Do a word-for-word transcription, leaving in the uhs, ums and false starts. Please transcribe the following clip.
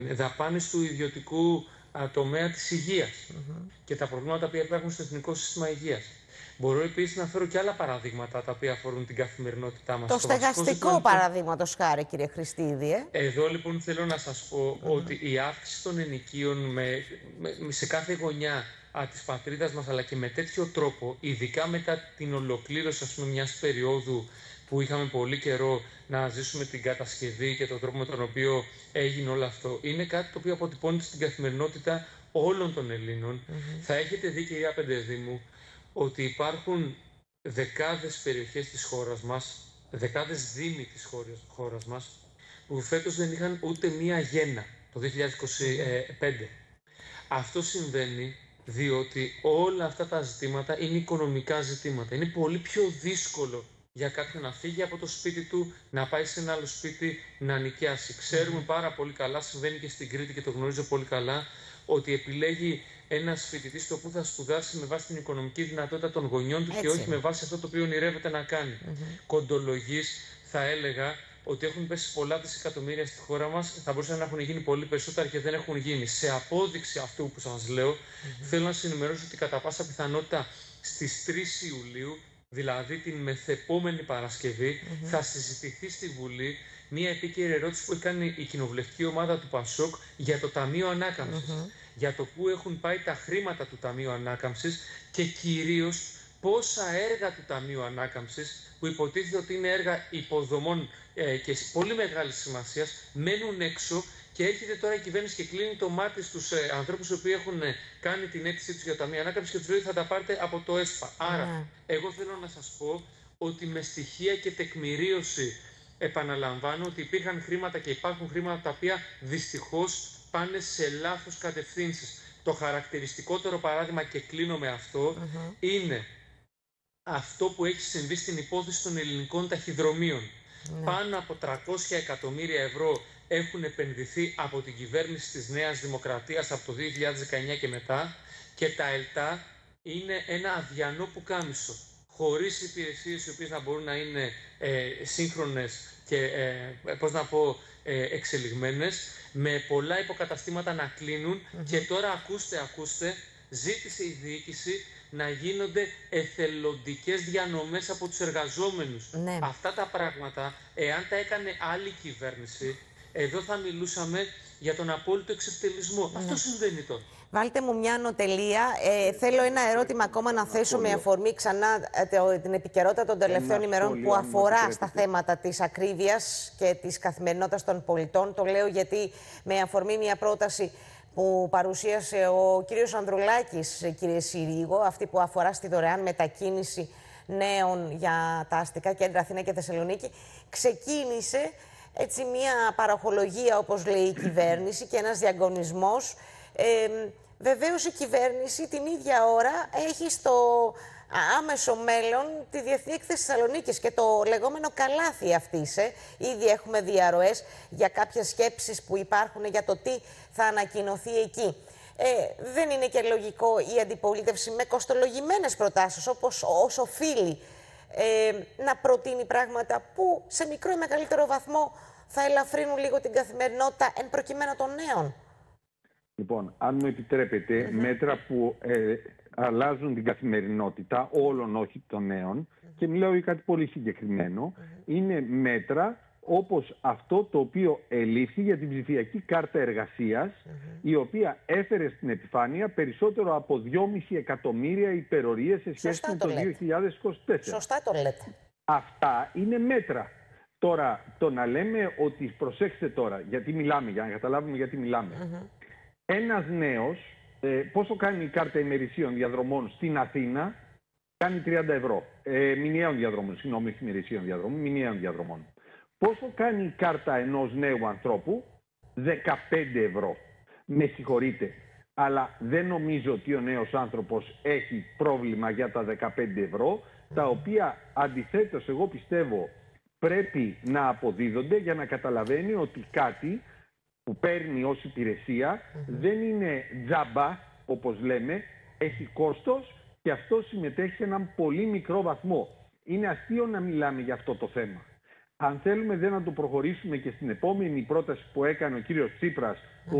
δαπάνες του ιδιωτικού α, τομέα της υγείας Mm-hmm. και τα προβλήματα που υπάρχουν στο Εθνικό Σύστημα Υγείας. Μπορώ επίσης να φέρω και άλλα παραδείγματα τα οποία αφορούν την καθημερινότητά μας. Το στο στεγαστικό, παραδείγματος χάρη, κύριε Χριστίδη. Ε? Εδώ λοιπόν θέλω να σας πω Mm-hmm. ότι η αύξηση των ενοικίων με, με, σε κάθε γωνιά α, της πατρίδας μας, αλλά και με τέτοιο τρόπο, ειδικά μετά την ολοκλήρωση ας πούμε, μιας περίοδου που είχαμε πολύ καιρό να ζήσουμε την κατασκευή και τον τρόπο με τον οποίο έγινε όλο αυτό, είναι κάτι το οποίο αποτυπώνεται στην καθημερινότητα όλων των Ελλήνων. Mm-hmm. Θα έχετε δει, κυρία Πεντεδήμου, ότι υπάρχουν δεκάδες περιοχές της χώρας μας, δεκάδες δήμοι της χώρας μας, που φέτος δεν είχαν ούτε μία γέννα το δύο χιλιάδες είκοσι πέντε. Αυτό συμβαίνει διότι όλα αυτά τα ζητήματα είναι οικονομικά ζητήματα. Είναι πολύ πιο δύσκολο για κάποιον να φύγει από το σπίτι του, να πάει σε ένα άλλο σπίτι, να νοικιάσει. Ξέρουμε πάρα πολύ καλά, συμβαίνει και στην Κρήτη και το γνωρίζω πολύ καλά, ότι επιλέγει ένας φοιτητής το που θα σπουδάσει με βάση την οικονομική δυνατότητα των γονιών του. Έτσι. Και όχι με βάση αυτό το οποίο ονειρεύεται να κάνει. Mm-hmm. Κοντολογής, θα έλεγα, ότι έχουν πέσει πολλά δισεκατομμύρια στη χώρα μας, θα μπορούσαν να έχουν γίνει πολύ περισσότερα και δεν έχουν γίνει. Σε απόδειξη αυτού που σας λέω, mm-hmm. θέλω να σας ενημερώσω ότι κατά πάσα πιθανότητα στις τρεις Ιουλίου, δηλαδή την μεθεπόμενη Παρασκευή, mm-hmm. θα συζητηθεί στη Βουλή μία επίκαιρη ερώτηση που έχει κάνει η κοινοβουλευτική ομάδα του ΠΑΣΟΚ για το Ταμείο Ανάκαμψης. Mm-hmm. Για το πού έχουν πάει τα χρήματα του Ταμείου Ανάκαμψης και κυρίως πόσα έργα του Ταμείου Ανάκαμψης, που υποτίθεται ότι είναι έργα υποδομών ε, και πολύ μεγάλης σημασίας, μένουν έξω και έρχεται τώρα η κυβέρνηση και κλείνει το μάτι στους ε, ανθρώπους οι οποίοι έχουν ε, κάνει την αίτησή τους για το Ταμείο Ανάκαμψης και τους λέει ότι θα τα πάρετε από το ΕΣΠΑ. Mm. Άρα, εγώ θέλω να σας πω ότι με στοιχεία και τεκμηρίωση επαναλαμβάνω ότι υπήρχαν χρήματα και υπάρχουν χρήματα τα οποία δυστυχώς πάνε σε λάθος κατευθύνσεις. Το χαρακτηριστικότερο παράδειγμα, και κλείνω με αυτό, mm-hmm. είναι αυτό που έχει συμβεί στην υπόθεση των ελληνικών ταχυδρομείων. Ναι. Πάνω από τριακόσια εκατομμύρια ευρώ έχουν επενδυθεί από την κυβέρνηση της Νέας Δημοκρατίας από το δύο χιλιάδες δεκαεννιά και μετά και τα ΕΛΤΑ είναι ένα αδιανό πουκάμισο, χωρίς υπηρεσίες οι οποίες να μπορούν να είναι ε, σύγχρονες και ε, πώς να πω, ε, εξελιγμένες, με πολλά υποκαταστήματα να κλείνουν mm-hmm. και τώρα ακούστε, ακούστε, ζήτησε η διοίκηση να γίνονται εθελοντικές διανομές από τους εργαζόμενους. Ναι. Αυτά τα πράγματα, εάν τα έκανε άλλη κυβέρνηση, εδώ θα μιλούσαμε για τον απόλυτο εξευτελισμό. Ναι. Αυτό συμβαίνει τώρα. Βάλτε μου μια ανωτελεία. Ε, θέλω ένα ερώτημα ακόμα να θέσω με αφορμή ξανά ε, την επικαιρότητα των τελευταίων ημερών που αφορά στα θέματα της ακρίβειας και της καθημερινότητας των πολιτών. Το λέω γιατί με αφορμή μια πρόταση που παρουσίασε ο κύριος Ανδρουλάκης, κύριε Συρίγο, αυτή που αφορά στη δωρεάν μετακίνηση νέων για τα αστικά κέντρα Αθήνα και Θεσσαλονίκη, ξεκίνησε έτσι μια παροχολογία, όπως λέει η κυβέρνηση, και ένας διαγωνισμός. Ε, βεβαίως η κυβέρνηση την ίδια ώρα έχει στο άμεσο μέλλον τη Διεθνή Έκθεση Θεσσαλονίκης και το λεγόμενο καλάθι αυτής. Ε. Ήδη έχουμε διαρροές για κάποιες σκέψεις που υπάρχουν για το τι θα ανακοινωθεί εκεί. Ε, δεν είναι και λογικό η αντιπολίτευση με κοστολογημένες προτάσεις, όπως ως οφείλει, ε, να προτείνει πράγματα που σε μικρό ή μεγαλύτερο βαθμό θα ελαφρύνουν λίγο την καθημερινότητα εν προκειμένου των νέων? Λοιπόν, αν μου επιτρέπετε, mm-hmm. μέτρα που ε, αλλάζουν την καθημερινότητα όλων, όχι των νέων, mm-hmm. και μιλάω για κάτι πολύ συγκεκριμένο, mm-hmm. είναι μέτρα όπως αυτό το οποίο ελήφθη για την ψηφιακή κάρτα εργασίας, mm-hmm. η οποία έφερε στην επιφάνεια περισσότερο από δυόμισι εκατομμύρια υπερορίες σε σχέση με το, το δύο χιλιάδες είκοσι τέσσερα. Σωστά το λέτε. Αυτά είναι μέτρα. Τώρα, το να λέμε ότι, προσέξτε τώρα, γιατί μιλάμε, για να καταλάβουμε γιατί μιλάμε. Mm-hmm. Ένας νέος, ε, πόσο κάνει η κάρτα ημερησίων διαδρομών στην Αθήνα? Κάνει τριάντα ευρώ. Ε, μηνιαίων διαδρομών, συγγνώμη, όχι ημερησίων διαδρομών, μηνιαίων διαδρομών. Πόσο κάνει η κάρτα ενός νέου ανθρώπου? δεκαπέντε ευρώ. Με συγχωρείτε, αλλά δεν νομίζω ότι ο νέος άνθρωπος έχει πρόβλημα για τα δεκαπέντε ευρώ, τα οποία αντιθέτως εγώ πιστεύω πρέπει να αποδίδονται για να καταλαβαίνει ότι κάτι που παίρνει ως υπηρεσία mm-hmm. δεν είναι τζάμπα, όπως λέμε, έχει κόστος και αυτό συμμετέχει σε έναν πολύ μικρό βαθμό. Είναι αστείο να μιλάμε για αυτό το θέμα. αν θέλουμε δεν να το προχωρήσουμε και στην επόμενη πρόταση που έκανε ο κύριος Τσίπρας,